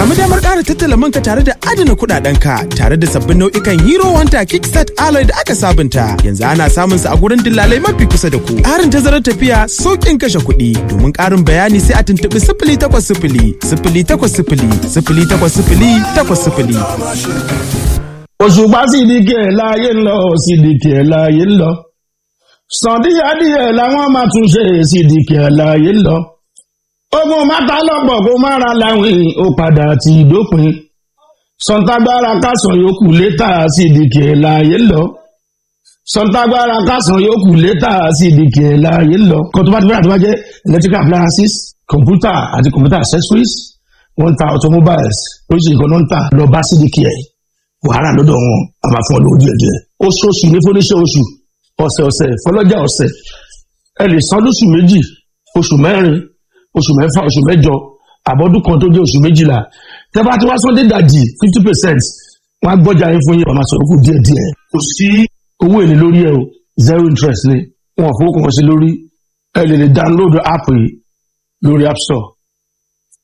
Samu damar ƙara tattala manka tare da adana kuɗaɗenka tare da sabbin nau'ikan Hero Hunter Kickstart Alloy da aka sabunta. Yanzu ana samun su a gurin dillalai mafi kusa da ku. Ƙarin tazarar tafiya, sauƙin kashe kuɗi. Domin ƙarin bayani sai a tuntuɓi 0800 Òṣùpá Sídìkì ẹ̀ láyé ń lọ, Sídìkì ẹ̀ láyé ń lọ. Sàn díẹ̀díẹ̀ làwọn máa tún ṣe, Sídìkì ẹ̀ láyé ń lọ. Ogun máta lọ́pọ̀ kó má ra láwìn, ó padà ti dópin. Sọ̀ǹtàgbára kásán yòókù létà, Sídìkì ẹ̀ láyé ń lọ. Sọ̀ǹtàgbára kásán yòókù létà, Sídìkì ẹ̀ láyé ń lọ. Kan tó bá ti bẹ̀rẹ̀ tó bá jẹ́ electrical appliances, computer àti computer accessories, wọ́n ń ta automobiles, oríṣiríṣi nǹkan ló ń tà lọ bá Sídìkì ẹ̀. Wàhálà lọ́dọ̀ wọn a máa fún ọ lówó díẹ̀ díẹ̀. Oṣooṣù ní fúnníṣẹ́ oṣù, ọ̀sẹ̀ fọlọ́jà ọ̀sẹ̀. Ẹ lè san lóṣù méjì, oṣù mẹ́rin, oṣù mẹ́fà, oṣù mẹ́jọ, àbọ̀dún kan tó jẹ́ oṣù méjìlá. Tẹ́ bá ti wá sọ́ndé dàjì 50%, wọ́n á gbọ́jà yín fún yín, wọ́n máa sọ̀rọ̀ kù díẹ̀ díẹ̀. Kò sí owó èlé lórí ẹ̀ o, 0 interest ni. Wọ́n fowó kan sí lórí. Ẹ lè download app yìí lórí App Store.